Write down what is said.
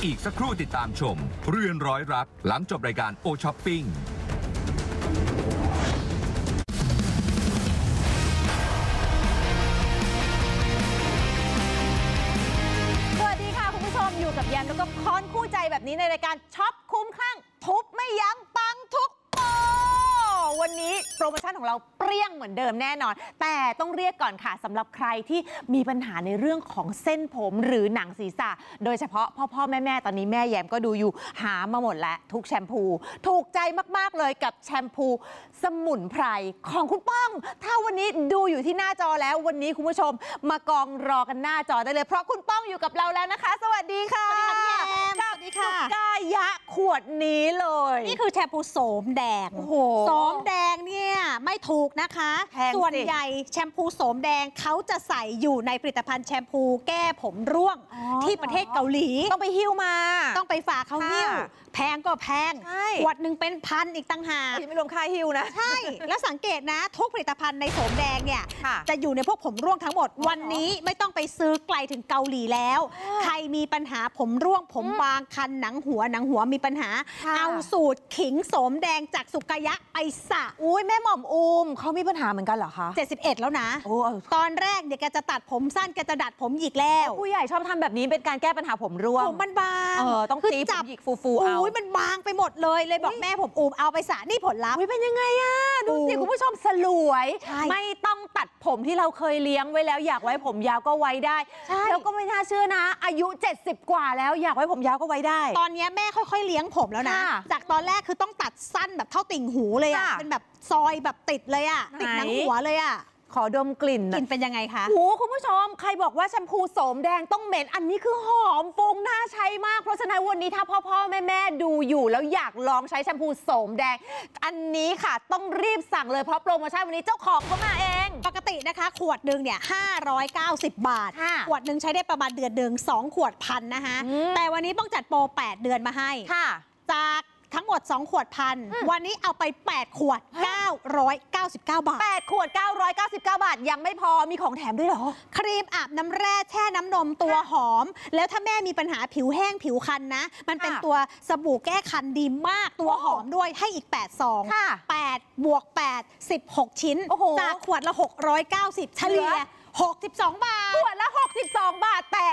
อีกสักครู่ติดตามชมเรือนร้อยรักหลังจบรายการโอช้อปปิ้งอยู่กับแยมแล้วก็คอนคู่ใจแบบนี้ในรายการช็อปคุ้มคลั่งทุบไม่ยั้งปังทุกโปรวันนี้โปรโมชั่นของเราเปรี้ยงเหมือนเดิมแน่นอนแต่ต้องเรียกก่อนค่ะสำหรับใครที่มีปัญหาในเรื่องของเส้นผมหรือหนังศีรษะโดยเฉพาะพ่อแม่ตอนนี้แม่แยมก็ดูอยู่หามาหมดแล้วทุกแชมพูถูกใจมากๆเลยกับแชมพูสมุนไพรของคุณป้องถ้าวันนี้ดูอยู่ที่หน้าจอแล้ววันนี้คุณผู้ชมมากองรอกันหน้าจอได้เลยเพราะคุณป้องอยู่กับเราแล้วนะคะสวัสดีค่ะสวัสดีค่ะพี่แอมสวัสดีค่ะกายะขวดนี้เลยนี่คือแชมพูโสมแดงโสมแดงเนี่ยไม่ถูกนะคะส่วนใหญ่แชมพูโสมแดงเขาจะใส่อยู่ในผลิตภัณฑ์แชมพูแก้ผมร่วงที่ประเทศเกาหลีต้องไปหิ้วมาต้องไปฝากเขาหิ้วแพงก็แพงขวดหนึ่งเป็นพันอีกต่างหากไม่รวมค่าหิ้วนะใช่แล้วสังเกตนะทุกผลิตภัณฑ์ในโสมแดงเนี่ยจะอยู่ในพวกผมร่วงทั้งหมดวันนี้ไม่ต้องไปซื้อไกลถึงเกาหลีแล้วใครมีปัญหาผมร่วงผมบางคันหนังหัวมีปัญหาเอาสูตรขิงโสมแดงจากสุกายะไปสระอุ้ยแม่หม่อมอูมเขามีปัญหาเหมือนกันเหรอคะ 71แล้วนะตอนแรกเนี่ยแกจะตัดผมสั้นแกจะดัดผมหยิกแล้วผู้ใหญ่ชอบทำแบบนี้เป็นการแก้ปัญหาผมร่วงผมมันบางต้องตีผมหยิกฟูเอาอุ้ยมันบางไปหมดเลยบอกแม่ผมอูมเอาไปสระนี่ผลลัพธ์เป็นยังไงอะดูสิคุณผู้ชมสลวยไม่ต้องตัดผมที่เราเคยเลี้ยงไว้แล้วอยากไว้ผมยาวก็ไว้ได้แล้วก็ไม่น่าเชื่อนะอายุ70กว่าแล้วอยากไว้ผมยาวก็ไว้ได้ตอนนี้แม่ค่อยๆเลี้ยงผมแล้วนะจากตอนแรกคือต้องตัดสั้นแบบเท่าติ่งหูเลยอะเป็นแบบซอยแบบติดเลยอะติดหนังหัวเลยอะขอดมกลิ่นเป็นยังไงคะโอ้คุณผู้ชมใครบอกว่าแชมพูโสมแดงต้องเหม็นอันนี้คือหอมฟุ้งน่าใช้มากเพราะฉะนั้นวันนี้ถ้าพ่อแม่ดูอยู่แล้วอยากลองใช้แชมพูโสมแดงอันนี้ค่ะต้องรีบสั่งเลยเพราะโปรโมชั่นวันนี้เจ้าของเขามาเองปกตินะคะขวดหนึ่งเนี่ย590 บาทขวดหนึ่งใช้ได้ประมาณเดือนหนึ่ง2 ขวดพันนะคะแต่วันนี้ต้องจัดโปร8 เดือนมาให้จากทั้งหมด2 ขวดพันวันนี้เอาไป8 ขวด999 บาท 8 ขวด999 บาทยังไม่พอมีของแถมด้วยเหรอครีมอาบน้ำแร่แช่น้ำนมตัวหอมแล้วถ้าแม่มีปัญหาผิวแห้งผิวคันนะมันเป็นตัวสบู่แก้คันดีมากตัวหอมด้วยให้อีก8 ซอง8 บวก 8 16 ชิ้นจากขวดละ690เฉลี่ย62 บาทขวดละ62 บาทแต่